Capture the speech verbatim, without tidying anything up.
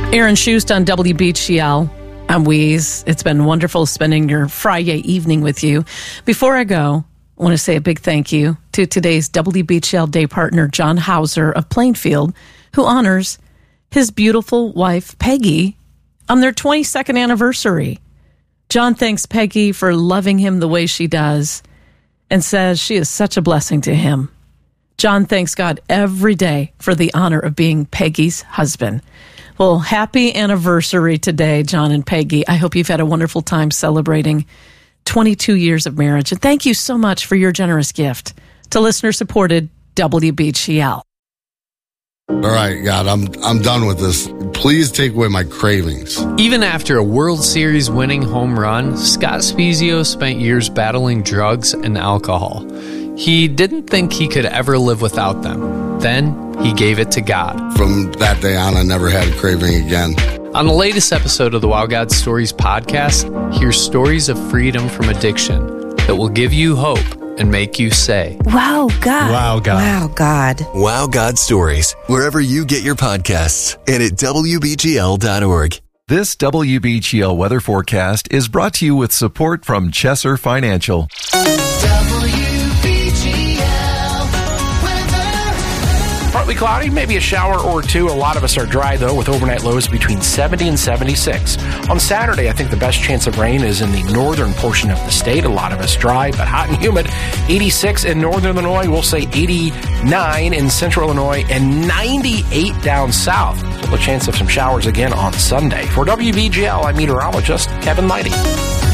Aaron Shust on W B G L. I'm Weeze. It's been wonderful spending your Friday evening with you. Before I go, I want to say a big thank you to today's W B G L Day partner, John Hauser of Plainfield, who honors his beautiful wife, Peggy, on their twenty-second anniversary. John thanks Peggy for loving him the way she does and says she is such a blessing to him. John thanks God every day for the honor of being Peggy's husband. Well, happy anniversary today, John and Peggy. I hope you've had a wonderful time celebrating twenty-two years of marriage. And thank you so much for your generous gift to listener-supported W B G L. All right, God, I'm I'm done with this. Please take away my cravings. Even after a World Series winning home run, Scott Spiezio spent years battling drugs and alcohol. He didn't think he could ever live without them. Then he gave it to God. From that day on, I never had a craving again. On the latest episode of the Wow God Stories podcast, hear stories of freedom from addiction that will give you hope and make you say, Wow, God. Wow, God. Wow, God. Wow God Stories, wherever you get your podcasts and at W B G L dot org. This W B G L weather forecast is brought to you with support from Chesser Financial. Partly cloudy, maybe a shower or two. A lot of us are dry, though, with overnight lows between seventy and seventy-six. On Saturday, I think the best chance of rain is in the northern portion of the state. A lot of us dry, but hot and humid. eighty-six in northern Illinois. We'll say eighty-nine in central Illinois and ninety-eight down south. So a chance of some showers again on Sunday. For W B G L, I'm meteorologist Kevin Leidy.